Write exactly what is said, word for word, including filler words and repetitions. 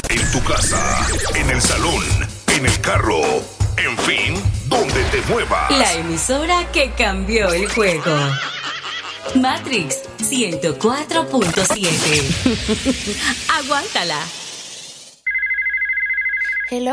En tu casa, en el salón, en el carro, en fin, donde te muevas. La emisora que cambió el juego. Matrix ciento cuatro punto siete. Aguántala.